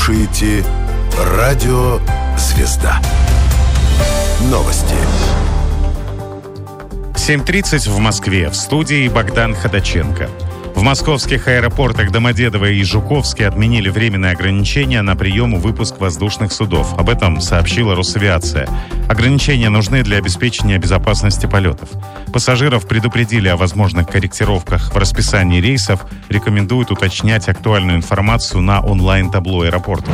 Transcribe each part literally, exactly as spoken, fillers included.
слушаете радио «Звезда». Новости. семь тридцать в Москве. В студии Богдан Ходаченко. В московских аэропортах Домодедово и Жуковский отменили временные ограничения на прием и выпуск воздушных судов. Об этом сообщила Росавиация. Ограничения нужны для обеспечения безопасности полетов. Пассажиров предупредили о возможных корректировках в расписании рейсов. Рекомендуют уточнять актуальную информацию на онлайн-табло аэропортов.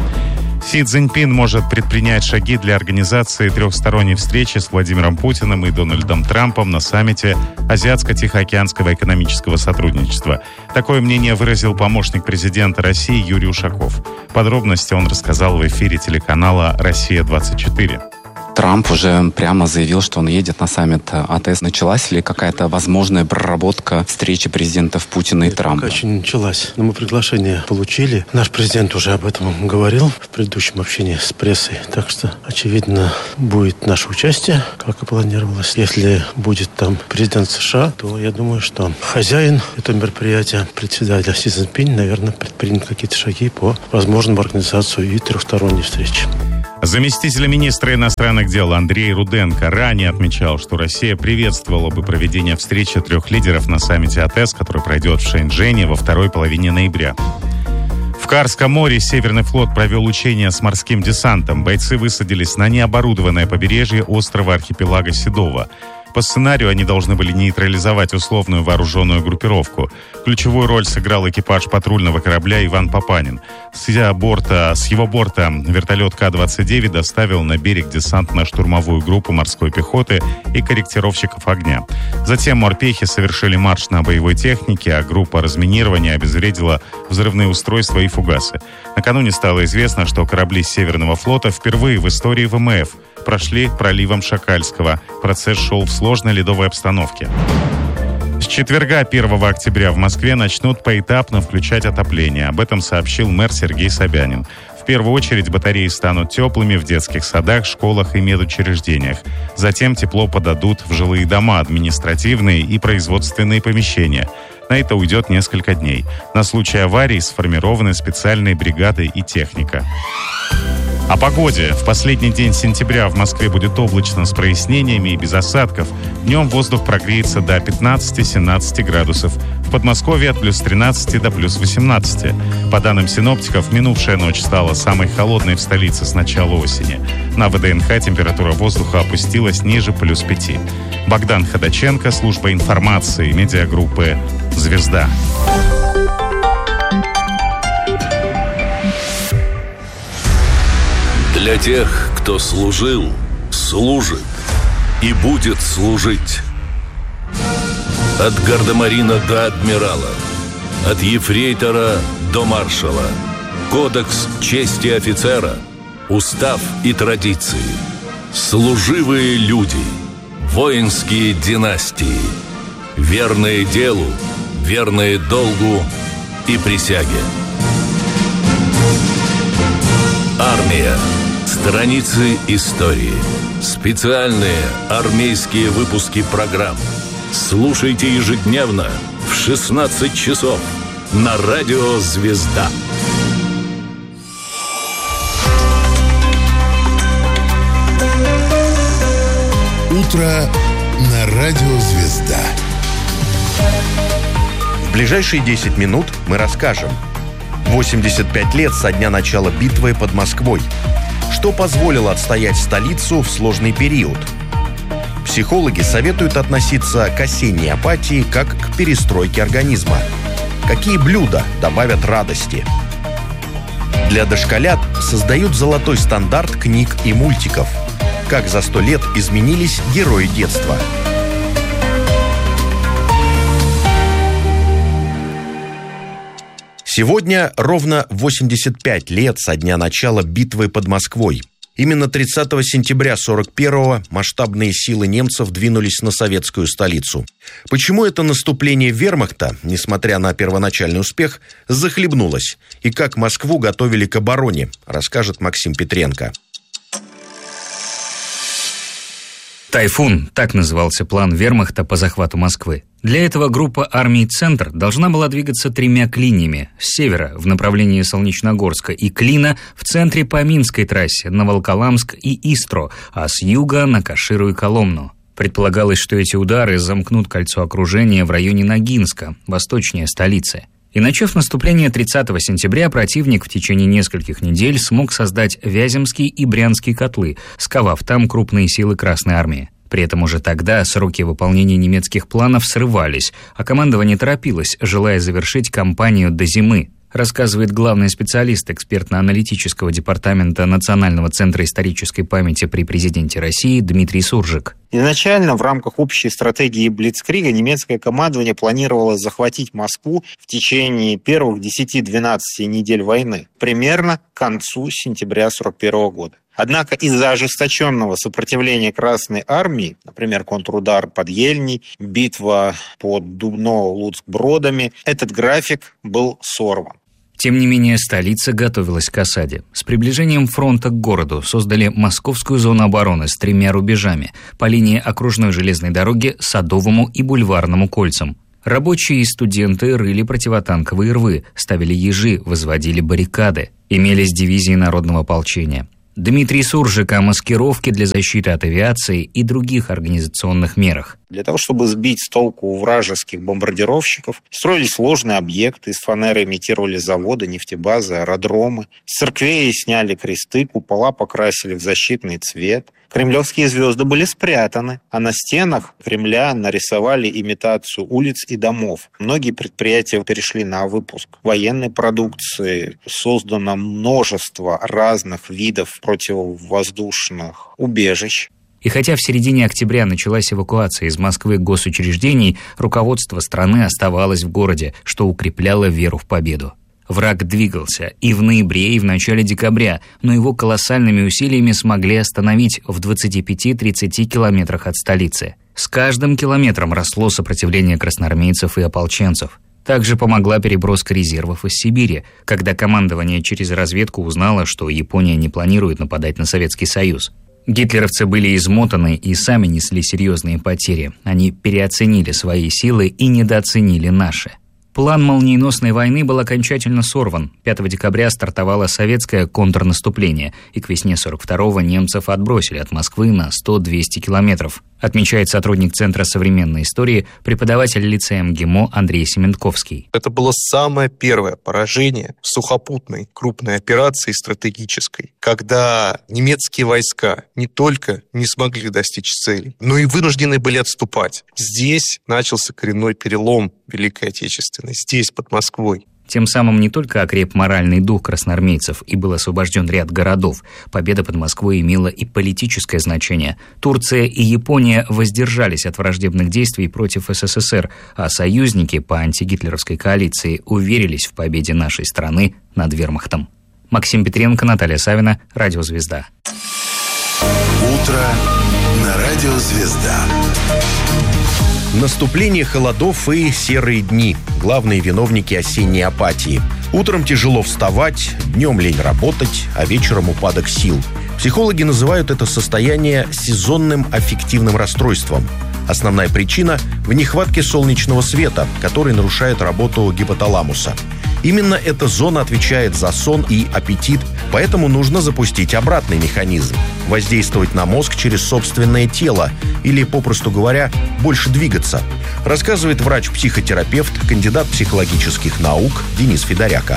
Си Цзиньпин может предпринять шаги для организации трехсторонней встречи с Владимиром Путиным и Дональдом Трампом на саммите Азиатско-Тихоокеанского экономического сотрудничества. Такое мнение выразил помощник президента России Юрий Ушаков. Подробности он рассказал в эфире телеканала «Россия-двадцать четыре». Трамп уже прямо заявил, что он едет на саммит АТС. Началась ли какая-то возможная проработка встречи президентов Путина и Нет, Трампа? Пока еще не началась. Но мы приглашение получили. Наш президент уже об этом говорил в предыдущем общении с прессой. Так что, очевидно, будет наше участие, как и планировалось. Если будет там президент США, то я думаю, что хозяин этого мероприятия, председатель Си Цзиньпин, наверное, предпримет какие-то шаги по возможному организации и трехсторонней встречи. Заместитель министра иностранных дел Андрей Руденко ранее отмечал, что Россия приветствовала бы проведение встречи трех лидеров на саммите АТС, который пройдет в Шэньчжэне во второй половине ноября. В Карском море Северный флот провел учения с морским десантом. Бойцы высадились на необорудованное побережье острова архипелага Седово. По сценарию они должны были нейтрализовать условную вооруженную группировку. Ключевую роль сыграл экипаж патрульного корабля «Иван Папанин». С его борта, с его борта вертолет Ка двадцать девять доставил на берег десантно-штурмовую группу морской пехоты и корректировщиков огня. Затем морпехи совершили марш на боевой технике, а группа разминирования обезвредила взрывные устройства и фугасы. Накануне стало известно, что корабли Северного флота впервые в истории вэ эм эф прошли проливом Шакальского. Процесс шел в сложной ледовой обстановке. С четверга, первого октября, в Москве начнут поэтапно включать отопление. Об этом сообщил мэр Сергей Собянин. В первую очередь батареи станут теплыми в детских садах, школах и медучреждениях. Затем тепло подадут в жилые дома, административные и производственные помещения. На это уйдет несколько дней. На случай аварий сформированы специальные бригады и техника. О погоде. В последний день сентября в Москве будет облачно с прояснениями и без осадков. Днем воздух прогреется до пятнадцати-семнадцати градусов. В Подмосковье от плюс тринадцати до плюс восемнадцати. По данным синоптиков, минувшая ночь стала самой холодной в столице с начала осени. На вэ дэ эн ха температура воздуха опустилась ниже плюс пяти. Богдан Ходаченко, служба информации, медиагруппы «Звезда». Для тех, кто служил, служит и будет служить. От гардемарина до адмирала, от ефрейтора до маршала. Кодекс чести офицера, устав и традиции. Служивые люди, воинские династии. Верные делу, верные долгу и присяге. Армия. Страницы истории. Специальные армейские выпуски программ. Слушайте ежедневно в шестнадцать часов на радио «Звезда». Утро на радио «Звезда». В ближайшие десять минут мы расскажем. восемьдесят пять лет со дня начала битвы под Москвой. Что позволило отстоять столицу в сложный период? Психологи советуют относиться к осенней апатии как к перестройке организма. Какие блюда добавят радости? Для дошколят создают золотой стандарт книг и мультиков. Как за сто лет изменились герои детства? Сегодня ровно восемьдесят пять лет со дня начала битвы под Москвой. Именно тридцатого сентября сорок первого масштабные силы немцев двинулись на советскую столицу. Почему это наступление вермахта, несмотря на первоначальный успех, захлебнулось? И как Москву готовили к обороне, расскажет Максим Петренко. «Тайфун» — так назывался план вермахта по захвату Москвы. Для этого группа армий «Центр» должна была двигаться тремя клиньями: с севера в направлении Солнечногорска и Клина, в центре по Минской трассе на Волоколамск и Истру, а с юга на Каширу и Коломну. Предполагалось, что эти удары замкнут кольцо окружения в районе Ногинска, восточнее столицы. И начав наступление тридцатого сентября, противник в течение нескольких недель смог создать Вяземский и Брянский котлы, сковав там крупные силы Красной армии. При этом уже тогда сроки выполнения немецких планов срывались, а командование торопилось, желая завершить кампанию до зимы, рассказывает главный специалист экспертно-аналитического департамента Национального центра исторической памяти при президенте России Дмитрий Суржик. Изначально в рамках общей стратегии Блицкрига немецкое командование планировало захватить Москву в течение первых десяти-двенадцати недель войны, примерно к концу сентября сорок первого года. Однако из-за ожесточенного сопротивления Красной армии, например, контрудар под Ельней, битва под Дубно-Луцк-Бродами, этот график был сорван. Тем не менее, столица готовилась к осаде. С приближением фронта к городу создали московскую зону обороны с тремя рубежами по линии окружной железной дороги Садовому и Бульварному кольцам. Рабочие и студенты рыли противотанковые рвы, ставили ежи, возводили баррикады. Имелись дивизии народного ополчения. Дмитрий Суржик о маскировке для защиты от авиации и других организационных мерах. Для того, чтобы сбить с толку вражеских бомбардировщиков, строили сложные объекты, из фанеры имитировали заводы, нефтебазы, аэродромы. С церквей сняли кресты, купола покрасили в защитный цвет. Кремлевские звезды были спрятаны, а на стенах Кремля нарисовали имитацию улиц и домов. Многие предприятия перешли на выпуск военной продукции. Создано множество разных видов противовоздушных убежищ. И хотя в середине октября началась эвакуация из Москвы госучреждений, руководство страны оставалось в городе, что укрепляло веру в победу. Враг двигался и в ноябре, и в начале декабря, но его колоссальными усилиями смогли остановить в двадцати пяти-тридцати километрах от столицы. С каждым километром росло сопротивление красноармейцев и ополченцев. Также помогла переброска резервов из Сибири, когда командование через разведку узнало, что Япония не планирует нападать на Советский Союз. Гитлеровцы были измотаны и сами несли серьезные потери. Они переоценили свои силы и недооценили наши. План молниеносной войны был окончательно сорван. пятого декабря стартовало советское контрнаступление, и к весне сорок второго немцев отбросили от Москвы на сто-двести километров. Отмечает сотрудник Центра современной истории, преподаватель лицея МГИМО Андрей Сементковский. Это было самое первое поражение в сухопутной крупной операции стратегической, когда немецкие войска не только не смогли достичь цели, но и вынуждены были отступать. Здесь начался коренной перелом Великой Отечественной, здесь, под Москвой. Тем самым не только окреп моральный дух красноармейцев и был освобожден ряд городов, победа под Москвой имела и политическое значение. Турция и Япония воздержались от враждебных действий против СССР, а союзники по антигитлеровской коалиции уверились в победе нашей страны над вермахтом. Максим Петренко, Наталья Савина, Радио «Звезда». Утро на Радио «Звезда». Наступление холодов и серые дни – главные виновники осенней апатии. Утром тяжело вставать, днем лень работать, а вечером упадок сил. Психологи называют это состояние сезонным аффективным расстройством. Основная причина – в нехватке солнечного света, который нарушает работу гипоталамуса. Именно эта зона отвечает за сон и аппетит, поэтому нужно запустить обратный механизм – воздействовать на мозг через собственное тело или, попросту говоря, больше двигаться, рассказывает врач-психотерапевт, кандидат психологических наук Денис Федоряка.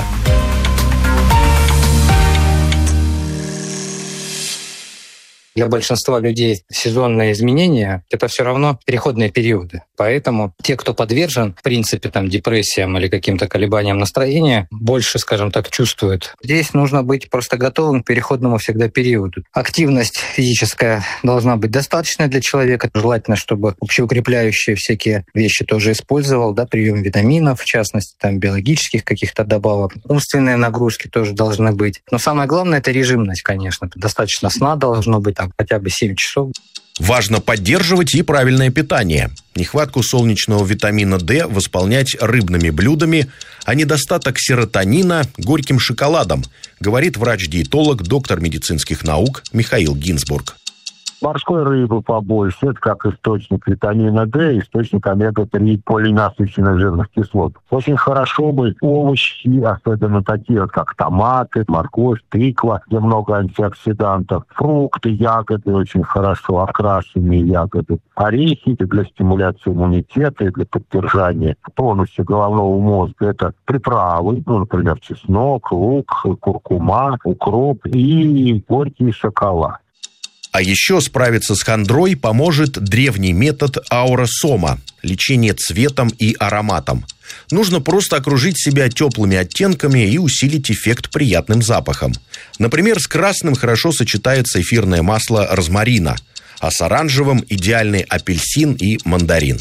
Для большинства людей сезонные изменения — это все равно переходные периоды. Поэтому те, кто подвержен, в принципе, там, депрессиям или каким-то колебаниям настроения, больше, скажем так, чувствуют. Здесь нужно быть просто готовым к переходному всегда периоду. Активность физическая должна быть достаточной для человека. Желательно, чтобы общеукрепляющие всякие вещи тоже использовал, да, прием витаминов, в частности, там, биологических каких-то добавок. Умственные нагрузки тоже должны быть. Но самое главное — это режимность, конечно. Достаточно сна должно быть, там, хотя бы семь часов. Важно поддерживать и правильное питание. Нехватку солнечного витамина D восполнять рыбными блюдами, а недостаток серотонина – горьким шоколадом, говорит врач-диетолог, доктор медицинских наук Михаил Гинзбург. Морской рыбы побольше. Это как источник витамина D, источник омега три полиненасыщенных жирных кислот. Очень хорошо бы овощи, особенно такие вот, как томаты, морковь, тыква, где много антиоксидантов. Фрукты, ягоды очень хорошо, окрашенные ягоды. Орехи для стимуляции иммунитета и для поддержания тонуса головного мозга. Это приправы, ну, например, чеснок, лук, куркума, укроп и горький шоколад. А еще справиться с хандрой поможет древний метод ауросома – лечение цветом и ароматом. Нужно просто окружить себя теплыми оттенками и усилить эффект приятным запахом. Например, с красным хорошо сочетается эфирное масло розмарина, а с оранжевым – идеальный апельсин и мандарин.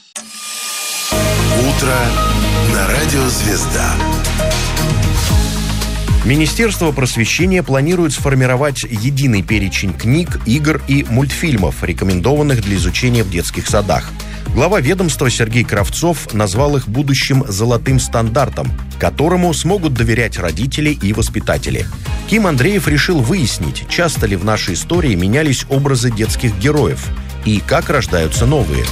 Утро на радио «Звезда». Министерство просвещения планирует сформировать единый перечень книг, игр и мультфильмов, рекомендованных для изучения в детских садах. Глава ведомства Сергей Кравцов назвал их будущим золотым стандартом, которому смогут доверять родители и воспитатели. Ким Андреев решил выяснить, часто ли в нашей истории менялись образы детских героев и как рождаются новые.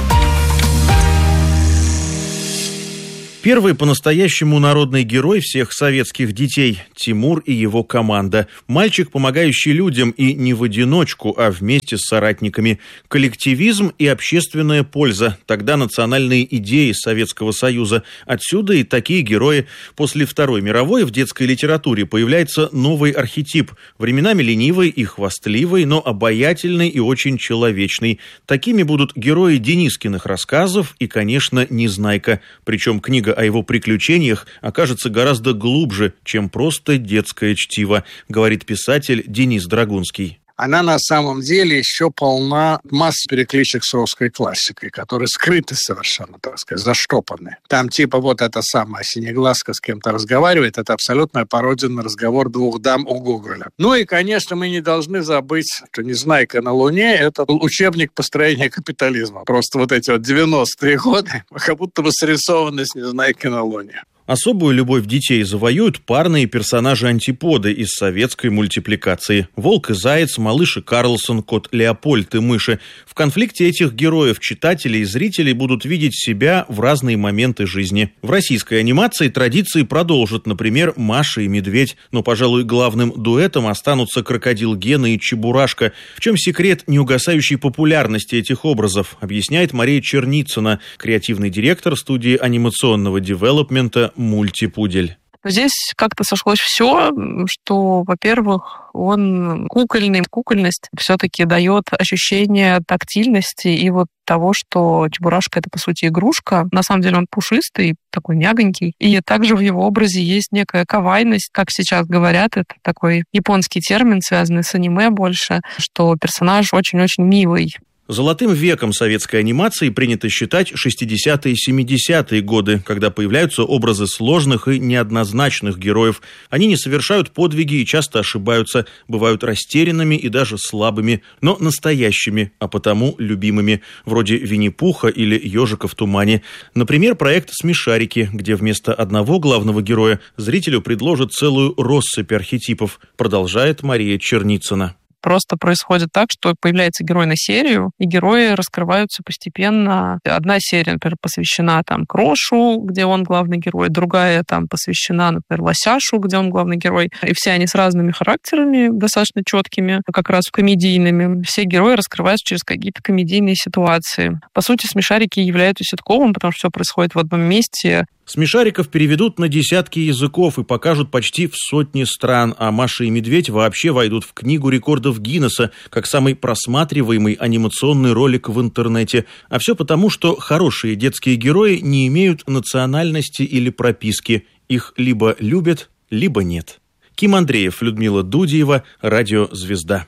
Первый по-настоящему народный герой всех советских детей – Тимур и его команда. Мальчик, помогающий людям и не в одиночку, а вместе с соратниками. Коллективизм и общественная польза – тогда национальные идеи Советского Союза. Отсюда и такие герои. После Второй мировой в детской литературе появляется новый архетип. Временами ленивый и хвастливый, но обаятельный и очень человечный. Такими будут герои Денискиных рассказов и, конечно, Незнайка. Причем книга о его приключениях окажется гораздо глубже, чем просто детское чтиво, говорит писатель Денис Драгунский. Она на самом деле еще полна масс перекличек с русской классикой, которые скрыты совершенно, так сказать, заштопаны. Там типа вот эта самая Синеглазка с кем-то разговаривает, это абсолютная пародия на разговор двух дам у Гоголя. Ну и, конечно, мы не должны забыть, что «Незнайка на Луне» — это учебник построения капитализма. Просто вот эти вот девяностые годы как будто бы срисованы с «Незнайкой на Луне». Особую любовь детей завоюют парные персонажи-антиподы из советской мультипликации. Волк и заяц, малыш и Карлсон, кот Леопольд и мыши. В конфликте этих героев читатели и зрители будут видеть себя в разные моменты жизни. В российской анимации традиции продолжат, например, Маша и Медведь. Но, пожалуй, главным дуэтом останутся Крокодил Гена и Чебурашка. В чем секрет неугасающей популярности этих образов, объясняет Мария Черницына, креативный директор студии анимационного девелопмента «Мультипудель». Здесь как-то сошлось все, что, во-первых, он кукольный. Кукольность все-таки дает ощущение тактильности и вот того, что Чебурашка — это, по сути, игрушка. На самом деле он пушистый, такой мягонький. И также в его образе есть некая кавайность, как сейчас говорят. Это такой японский термин, связанный с аниме больше, что персонаж очень-очень милый. Золотым веком советской анимации принято считать шестидесятые и семидесятые годы, когда появляются образы сложных и неоднозначных героев. Они не совершают подвиги и часто ошибаются, бывают растерянными и даже слабыми, но настоящими, а потому любимыми, вроде Винни-Пуха или Ежика в тумане. Например, проект «Смешарики», где вместо одного главного героя зрителю предложат целую россыпь архетипов, продолжает Мария Черницына. Просто происходит так, что появляется герой на серию, и герои раскрываются постепенно. Одна серия, например, посвящена там Крошу, где он главный герой, другая там посвящена, например, Лосяшу, где он главный герой. И все они с разными характерами, достаточно четкими, как раз комедийными. Все герои раскрываются через какие-то комедийные ситуации. По сути, «Смешарики» являются ситкомом, потому что все происходит в одном месте. «Смешариков» переведут на десятки языков и покажут почти в сотни стран, а «Маша и Медведь» вообще войдут в книгу рекордов Гиннесса как самый просматриваемый анимационный ролик в интернете. А все потому, что хорошие детские герои не имеют национальности или прописки. Их либо любят, либо нет. Ким Андреев, Людмила Дудиева, Радио «Звезда».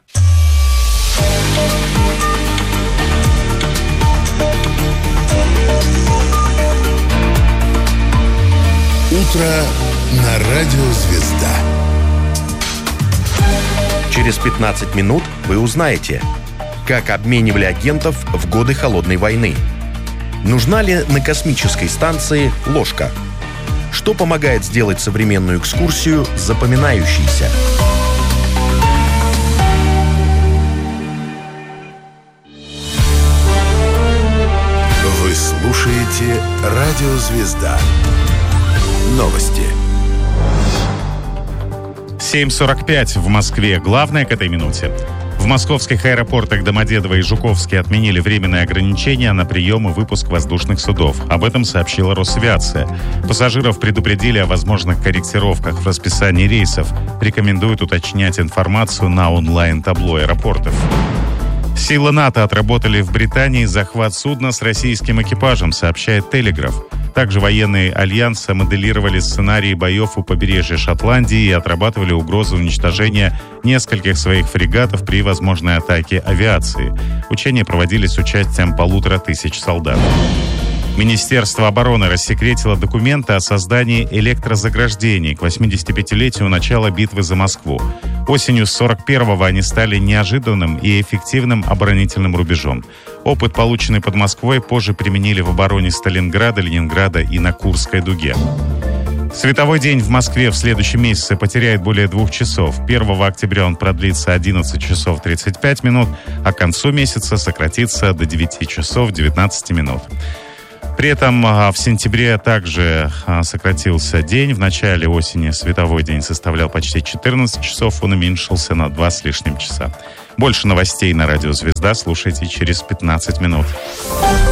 Утро на радио «Звезда». Через пятнадцать минут вы узнаете, как обменивали агентов в годы Холодной войны. Нужна ли на космической станции ложка? Что помогает сделать современную экскурсию запоминающейся? Радио «Звезда». Новости. семь сорок пять в Москве. Главное к этой минуте. В московских аэропортах Домодедово и Жуковский отменили временные ограничения на прием и выпуск воздушных судов. Об этом сообщила Росавиация. Пассажиров предупредили о возможных корректировках в расписании рейсов. Рекомендуют уточнять информацию на онлайн-табло аэропортов. Силы НАТО отработали в Британии захват судна с российским экипажем, сообщает «Телеграф». Также военные альянса моделировали сценарии боев у побережья Шотландии и отрабатывали угрозу уничтожения нескольких своих фрегатов при возможной атаке авиации. Учения проводились с участием полутора тысяч солдат. Министерство обороны рассекретило документы о создании электрозаграждений к восьмидесятипятилетию начала битвы за Москву. Осенью сорок первого они стали неожиданным и эффективным оборонительным рубежом. Опыт, полученный под Москвой, позже применили в обороне Сталинграда, Ленинграда и на Курской дуге. Световой день в Москве в следующем месяце потеряет более двух часов. первого октября он продлится одиннадцать часов тридцать пять минут, а к концу месяца сократится до девяти часов девятнадцать минут. При этом в сентябре также сократился день. В начале осени световой день составлял почти четырнадцать часов, он уменьшился на два с лишним часа. Больше новостей на радио «Звезда» слушайте через пятнадцать минут.